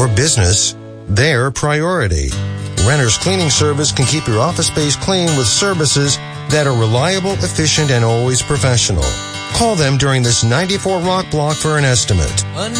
your business their priority. Renter's Cleaning Service can keep your office space clean with services that are reliable, efficient, and always professional. Call them during this 94 Rock block for an estimate.